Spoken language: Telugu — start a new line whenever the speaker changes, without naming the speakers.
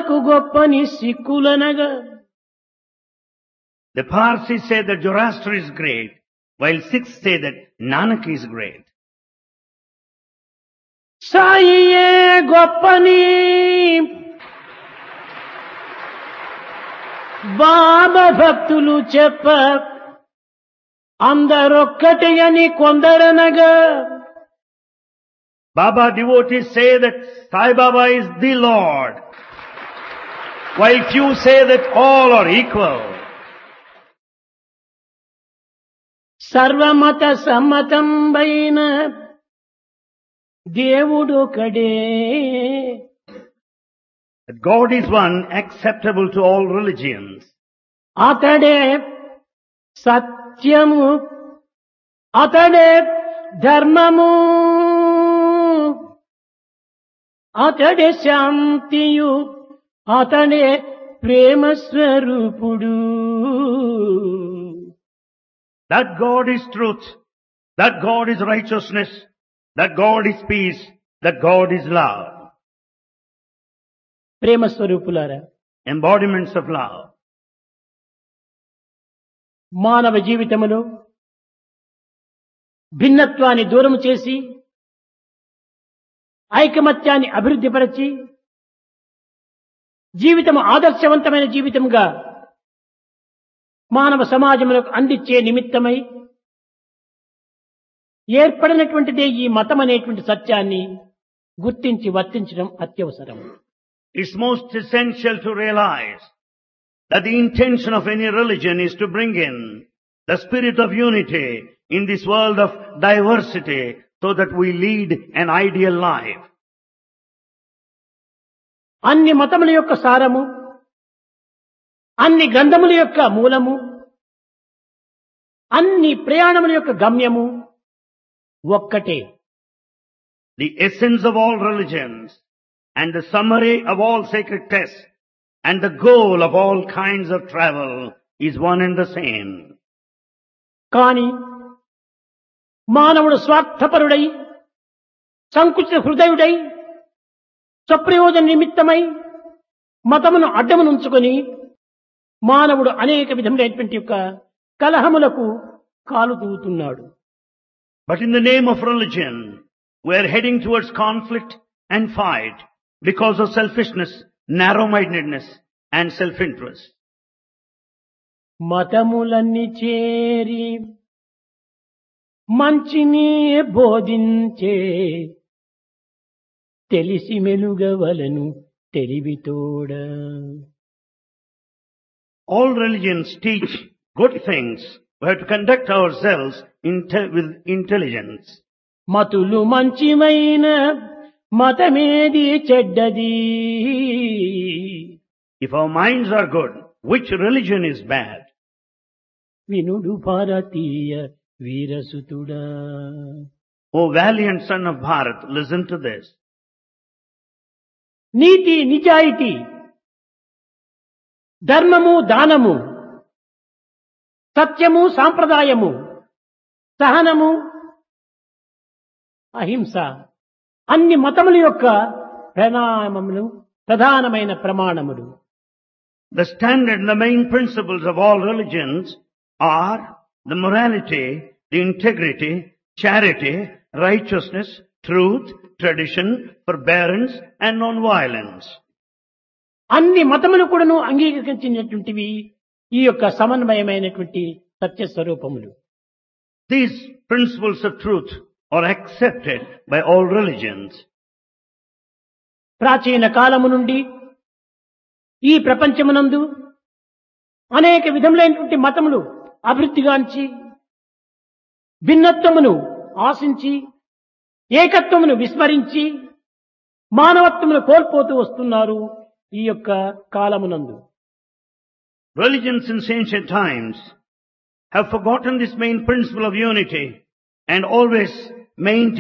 నాకు గొప్పని సిక్కులనగా.
The Parsis say that Zoroaster is great, while Sikhs say that Nanak is great.
సాయియే గొప్పని బాబా భక్తులు చెప్ప అందరొక్కటి అని కొందరనగా.
Baba devotees say that Sai Baba is the Lord, while few say that all are equal.
సర్వమత సమ్మతంబైన దేవుడొకడే.
That God is one, acceptable to all religions.
అతడే సత్యము, అతడే ధర్మము, అతడే శాంతియు, అతడే ప్రేమ స్వరూపుడు.
That God is truth, that God is righteousness, that God is peace, that God is love.
ప్రేమ స్వరూపులారా,
Embodiments of love.
మానవ జీవితములో భిన్నత్వాన్ని దూరం చేసి ఐకమత్యాన్ని అభివృద్ధిపరచి జీవితం ఆదర్శవంతమైన జీవితంగా మానవ సమాజములకు అందించే నిమిత్తమై ఏర్పడినటువంటిదే ఈ మతం అనేటువంటి సత్యాన్ని గుర్తించి వర్తించడం అత్యవసరం.
It's most essential to realize that the intention of any religion is to bring in the spirit of unity in this world of diversity so that we lead an ideal life.
అన్ని మతముల యొక్క సారము, అన్ని గ్రంథముల యొక్క మూలము, అన్ని ప్రయాణముల యొక్క గమ్యము ఒక్కటే.
The essence of all religions and the summary of all sacred texts and the goal of all kinds of travel is one and the same.
కాని మానవుడు స్వార్థపరుడై, సంకుచిత హృదయుడై, స్వప్రయోజన నిమిత్తమై మతమును అడ్డమునుంచుకొని మానవుడు అనేక విధములైనటువంటి యొక్క కలహములకు కాలు దూవుతున్నాడు.
But in the name of religion, we are heading towards conflict and fight because of selfishness, narrow-mindedness and self-interest.
మతములన్నీ చేరి మంచిని బోధించే తెలిసి మెలుగవలను తెలివితోడ.
All religions teach good things. We have to conduct ourselves with intelligence.
మతులు మంచివైన మతమేది చెడ్డది.
If our minds are good, which religion is bad?
వినుడు భారతీయ వీరసుతుడా.
O valiant son of Bharat, listen to this.
నీతి నిజాయితీ, ధర్మము దానము, సత్యము సాంప్రదాయము, సహనము అహింస అన్ని మతముల యొక్క ప్రధానమైన ప్రమాణములు.
The standard and the main principles of all religions are the morality, the integrity, charity, righteousness, truth, tradition, forbearance and non-violence.
అన్ని మతములు కూడాను అంగీకరించినటువంటివి ఈ యొక్క సమన్వయమైనటువంటి సత్య స్వరూపములు.
These principles of truth are accepted by all religions.
ప్రాచీన కాలము నుండి ఈ ప్రపంచమునందు అనేక విధములైనటువంటి మతములు అభివృద్ధిగాంచి భిన్నత్వమును ఆశించి ఏకత్వమును విస్మరించి మానవత్వమును కోల్పోతూ వస్తున్నారు ఈ యొక్క కాలమునందు.
Religions in ancient times have forgotten this main principle of unity and always maintain